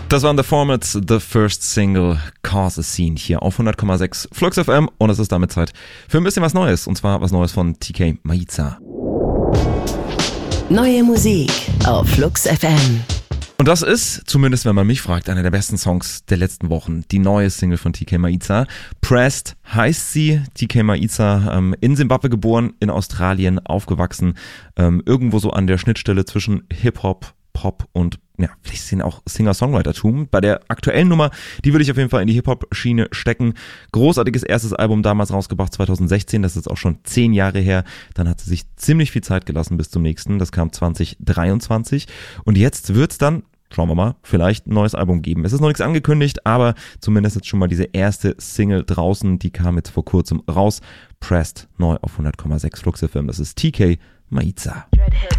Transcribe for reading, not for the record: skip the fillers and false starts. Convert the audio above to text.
Das waren The Formats, the first single, Cause a Scene hier auf 100,6 Flux FM und es ist damit Zeit für ein bisschen was Neues und zwar was Neues von TK Maiza. Neue Musik auf Flux FM. Und das ist, zumindest wenn man mich fragt, einer der besten Songs der letzten Wochen. Die neue Single von TK Maiza. Pressed heißt sie. TK Maiza, in Simbabwe geboren, in Australien aufgewachsen. Irgendwo so an der Schnittstelle zwischen Hip-Hop, Pop und ja, vielleicht sind auch Singer-Songwriter-Tum. Bei der aktuellen Nummer, die würde ich auf jeden Fall in die Hip-Hop-Schiene stecken. Großartiges erstes Album damals rausgebracht, 2016. Das ist jetzt auch schon 10 Jahre her. Dann hat sie sich ziemlich viel Zeit gelassen bis zum nächsten. Das kam 2023. Und jetzt wird's dann, schauen wir mal, vielleicht ein neues Album geben. Es ist noch nichts angekündigt, aber zumindest jetzt schon mal diese erste Single draußen. Die kam jetzt vor kurzem raus. Pressed, neu auf 100,6 Flux FM. Das ist TK Maiza.